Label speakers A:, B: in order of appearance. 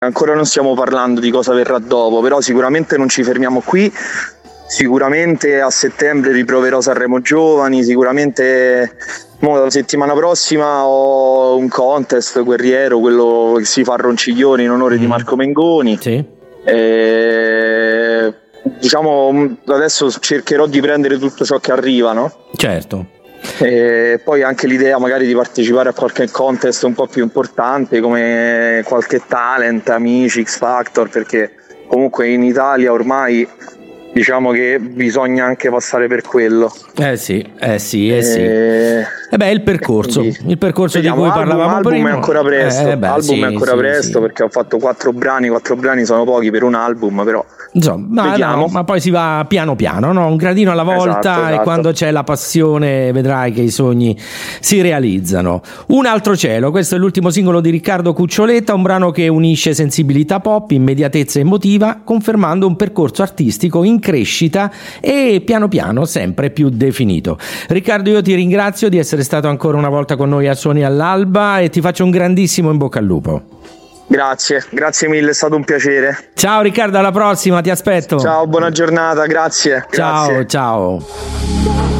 A: ancora non stiamo parlando di cosa verrà dopo, però sicuramente non ci fermiamo qui. Sicuramente a settembre riproverò Sanremo Giovani, sicuramente la settimana prossima ho un contest guerriero, quello che si fa a Ronciglioni in onore di Marco Mengoni.
B: Sì.
A: Diciamo adesso cercherò di prendere tutto ciò che arriva, no?
B: Certo.
A: E poi anche l'idea magari di partecipare a qualche contest un po' più importante, come qualche talent, Amici, X Factor, perché comunque in Italia ormai diciamo che bisogna anche passare per quello.
B: Sì. Il percorso,
A: quindi,
B: il percorso
A: vediamo,
B: di cui parlavamo
A: album
B: prima.
A: È ancora presto, è ancora presto perché ho fatto 4 brani sono pochi per un album, però
B: insomma, ma poi si va piano piano, no? Un gradino alla volta,
A: esatto.
B: E quando c'è la passione vedrai che i sogni si realizzano. Un altro cielo, questo è l'ultimo singolo di Riccardo Cuccioletta, un brano che unisce sensibilità pop, immediatezza emotiva, confermando un percorso artistico in crescita e piano piano sempre più definito. Riccardo, io ti ringrazio di essere stato ancora una volta con noi a Suoni all'Alba e ti faccio un grandissimo in bocca al lupo.
A: Grazie mille, è stato un piacere.
B: Ciao Riccardo, alla prossima, ti aspetto.
A: Ciao, buona giornata, grazie.
B: Ciao.